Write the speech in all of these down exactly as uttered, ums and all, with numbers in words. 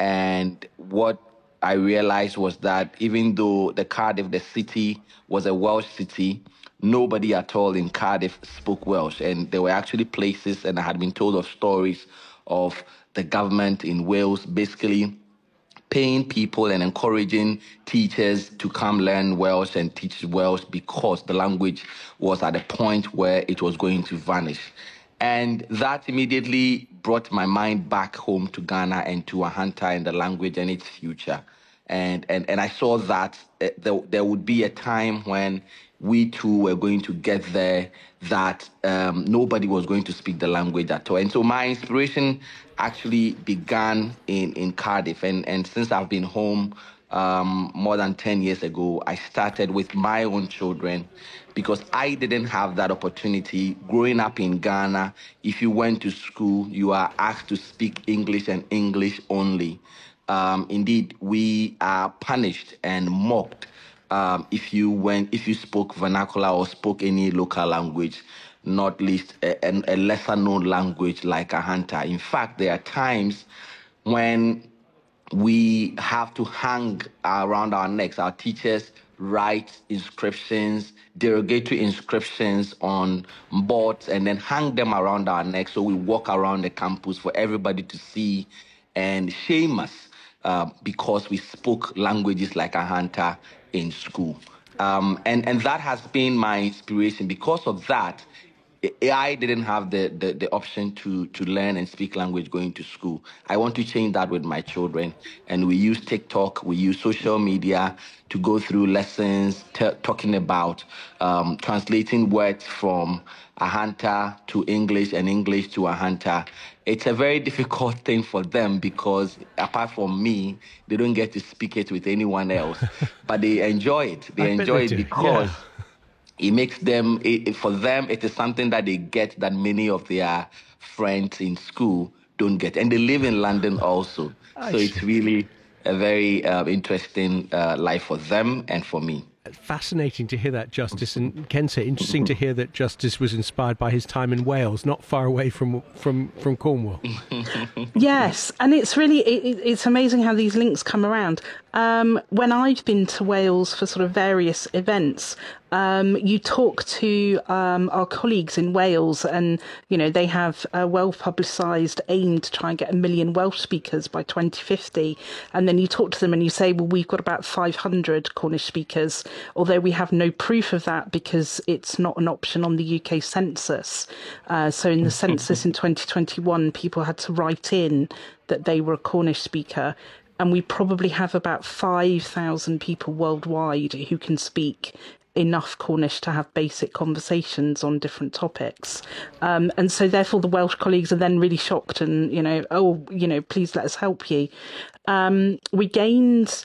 And what I realized was that even though the Cardiff, the city, was a Welsh city, nobody at all in Cardiff spoke Welsh. And there were actually places, and I had been told of stories of the government in Wales basically paying people and encouraging teachers to come learn Welsh and teach Welsh because the language was at a point where it was going to vanish. And that immediately brought my mind back home to Ghana and to Ahanta and the language and its future. And, and, and I saw that uh, there, there would be a time when we too were going to get there, that um, nobody was going to speak the language at all. And so my inspiration actually began in, in Cardiff. And, and since I've been home um, more than ten years ago, I started with my own children because I didn't have that opportunity. Growing up in Ghana, if you went to school, you are asked to speak English and English only. Um, indeed, we are punished and mocked Um, if you went, if you spoke vernacular or spoke any local language, not least a, a lesser known language like Ahanta. In fact, there are times when we have to hang around our necks. Our teachers write inscriptions, derogatory inscriptions on boards, and then hang them around our necks. So we walk around the campus for everybody to see and shame us uh, because we spoke languages like Ahanta in school. Um, and, and that has been my inspiration. Because of that, I didn't have the, the, the option to, to learn and speak language going to school. I want to change that with my children. And we use TikTok, we use social media to go through lessons t- talking about um, translating words from Ahanta to English and English to Ahanta. It's a very difficult thing for them because apart from me, they don't get to speak it with anyone else. But they enjoy it. They I enjoy they it do. because... Yeah. It makes them, it, for them, it is something that they get that many of their friends in school don't get. And they live in London also. I So see. it's really a very uh, interesting uh, life for them and for me. Fascinating to hear that, Justice. And Kenseh, interesting to hear that Justice was inspired by his time in Wales, not far away from from, from Cornwall. Yes, and it's really, it, it's amazing how these links come around. Um, when I've been to Wales for sort of various events, um, you talk to um, our colleagues in Wales and, you know, they have a well-publicised aim to try and get a million Welsh speakers by twenty fifty. And then you talk to them and you say, well, we've got about five hundred Cornish speakers, although we have no proof of that because it's not an option on the U K census. Uh, so in the census in twenty twenty-one, people had to write in that they were a Cornish speaker. And we probably have about five thousand people worldwide who can speak enough Cornish to have basic conversations on different topics. Um, and so therefore the Welsh colleagues are then really shocked and, you know, oh, you know, please let us help you. Um, we gained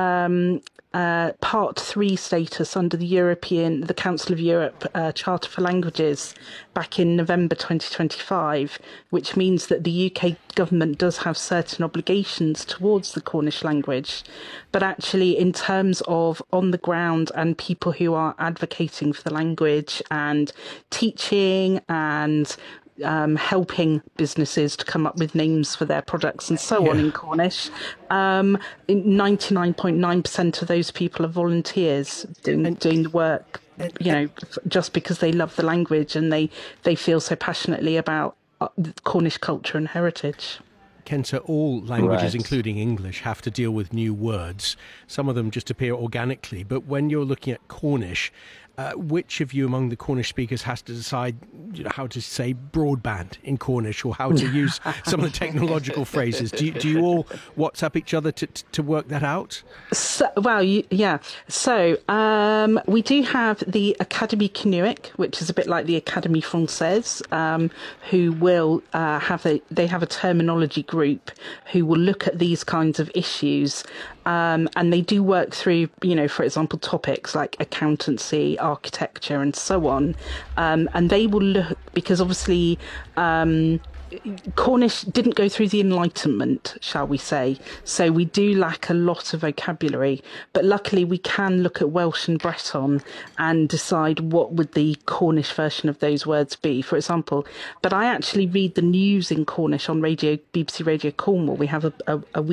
um, uh, Part three status under the European, the Council of Europe uh, Charter for Languages back in November twenty twenty-five, which means that the U K government does have certain obligations towards the Cornish language. But actually, in terms of on the ground and people who are advocating for the language and teaching and Um, helping businesses to come up with names for their products and so yeah. on in Cornish. Um, ninety-nine point nine percent of those people are volunteers doing, And, doing the work, you know, just because they love the language and they, they feel so passionately about uh, Cornish culture and heritage. Kenseh, all languages, Right. including English, have to deal with new words. Some of them just appear organically. But when you're looking at Cornish, uh, which of you among the Cornish speakers has to decide you know, how to say broadband in Cornish or how to use some of the technological phrases? Do you, do you all WhatsApp each other to, to work that out? So, well, you, yeah. So um, we do have the Académie Canuic, which is a bit like the Académie Française, um, who will uh, have a they have a terminology group who will look at these kinds of issues, um, and they do work through, you know, for example, topics like accountancy, architecture, and so on, um, and they will look because obviously. Um, Cornish didn't go through the Enlightenment, shall we say, so we do lack a lot of vocabulary, but luckily we can look at Welsh and Breton and decide what would the Cornish version of those words be, for example. But I actually read the news in Cornish on radio, B B C Radio Cornwall. We have a, a, a